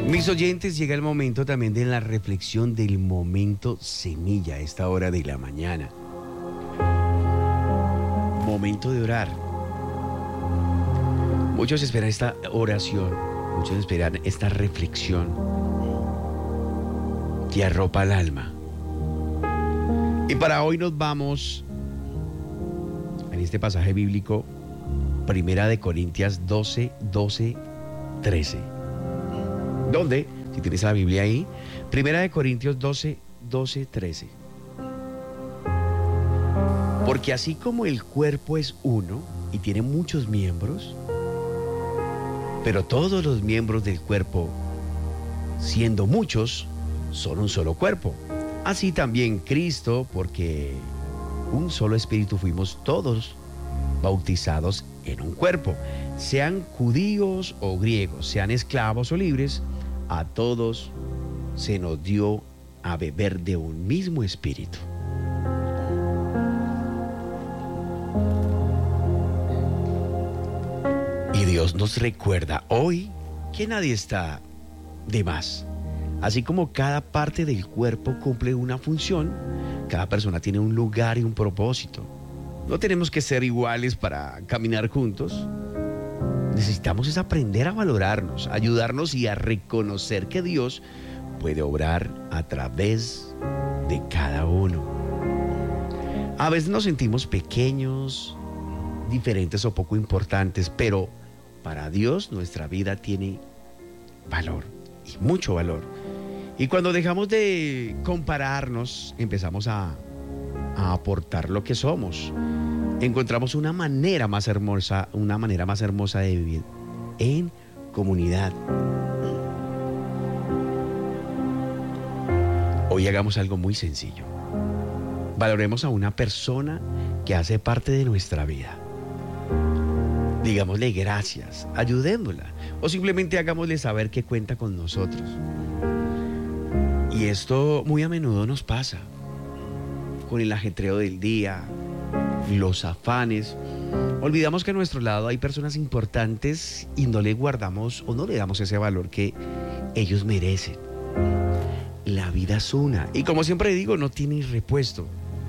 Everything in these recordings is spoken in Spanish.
Mis oyentes, llega el momento también de la reflexión del momento semilla a esta hora de la mañana. Momento de orar. Muchos esperan esta oración, muchos esperan esta reflexión que arropa el alma. Y para hoy nos vamos en este pasaje bíblico, Primera de Corintios 12, 13. ¿Dónde? Si tienes la Biblia ahí, Primera de Corintios 12, 13. Porque así como el cuerpo es uno y tiene muchos miembros, pero todos los miembros del cuerpo, siendo muchos, son un solo cuerpo. Así también Cristo, porque un solo espíritu fuimos todos bautizados en un cuerpo, sean judíos o griegos, sean esclavos o libres, a todos se nos dio a beber de un mismo espíritu. Y Dios nos recuerda hoy que nadie está de más. Así como cada parte del cuerpo cumple una función, cada persona tiene un lugar y un propósito. No tenemos que ser iguales para caminar juntos. Necesitamos es aprender a valorarnos, ayudarnos y a reconocer que Dios puede obrar a través de cada uno. A veces nos sentimos pequeños, diferentes o poco importantes, pero para Dios nuestra vida tiene valor y mucho valor. Y cuando dejamos de compararnos, empezamos a aportar lo que somos. Encontramos una manera más hermosa de vivir en comunidad. Hoy hagamos algo muy sencillo. Valoremos a una persona que hace parte de nuestra vida. Digámosle gracias, ayudémosla o simplemente hagámosle saber que cuenta con nosotros. Y esto muy a menudo nos pasa con el ajetreo del día, los afanes. Olvidamos que a nuestro lado hay personas importantes y no le guardamos o no le damos ese valor que ellos merecen. La vida es una y, como siempre digo, no tiene repuesto.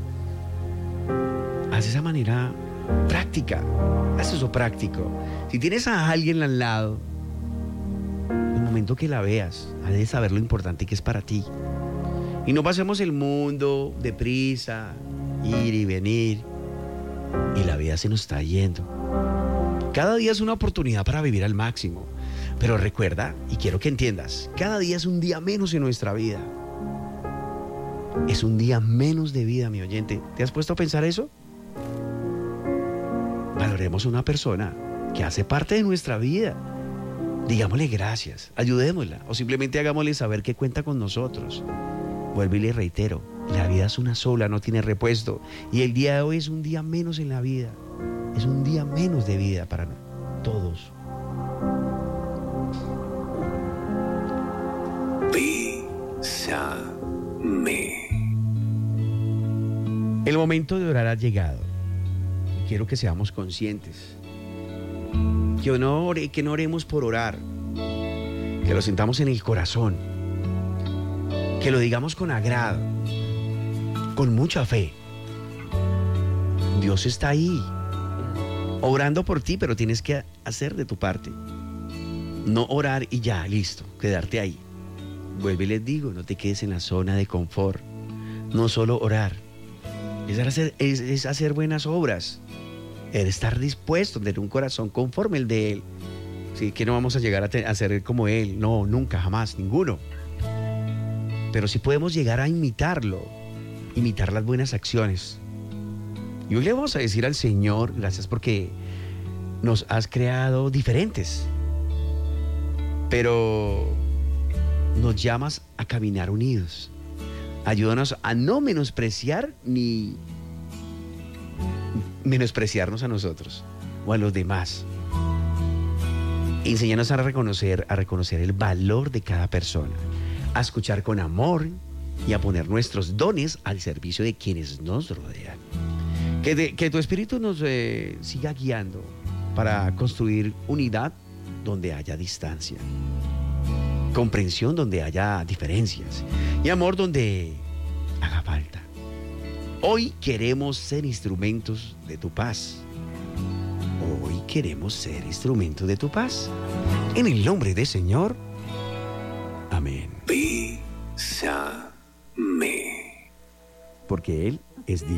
Haz esa manera práctica, haz eso práctico. Si tienes a alguien al lado, el momento que la veas, has de saber lo importante que es para ti. Y no pasemos el mundo deprisa, ir y venir, y la vida se nos está yendo. Cada día es una oportunidad para vivir al máximo. Pero recuerda, y quiero que entiendas, cada día es un día menos en nuestra vida. Es un día menos de vida, mi oyente. ¿Te has puesto a pensar eso? Valoremos a una persona que hace parte de nuestra vida. Digámosle gracias, ayudémosla o simplemente hagámosle saber que cuenta con nosotros. Vuelvo y le reitero, la vida es una sola, no tiene repuesto. Y el día de hoy es un día menos en la vida. Es un día menos de vida para todos. Bésame. El momento de orar ha llegado. Quiero que seamos conscientes. Que no oremos por orar. Que lo sintamos en el corazón. Que lo digamos con agrado, con mucha fe. Dios está ahí, orando por ti, pero tienes que hacer de tu parte. No orar y ya, listo, quedarte ahí. Vuelve y les digo, no te quedes en la zona de confort. No solo orar, es hacer buenas obras. Es estar dispuesto a tener un corazón conforme el de Él. Sí, que no vamos a llegar a ser como Él, no, nunca, jamás, ninguno. Pero sí podemos llegar a imitarlo, imitar las buenas acciones. Y hoy le vamos a decir al Señor, gracias porque nos has creado diferentes, pero nos llamas a caminar unidos. Ayúdanos a no menospreciar ni menospreciarnos a nosotros o a los demás. Enséñanos a reconocer el valor de cada persona, a escuchar con amor y a poner nuestros dones al servicio de quienes nos rodean. Que tu espíritu nos siga guiando para construir unidad donde haya distancia. comprensión donde haya diferencias y amor donde haga falta. Hoy queremos ser instrumentos de tu paz. Hoy queremos ser instrumentos de tu paz. En el nombre del Señor. Amén. Bésame. Porque Él es digno.